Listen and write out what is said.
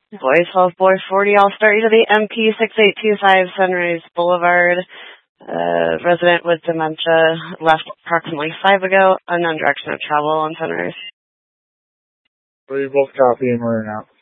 Boys 12, boy 40, I'll start you to the MP 6825 Sunrise Boulevard. Resident with dementia left approximately 5 ago. Unknown direction of travel on Sunrise. So you both copy and we're out.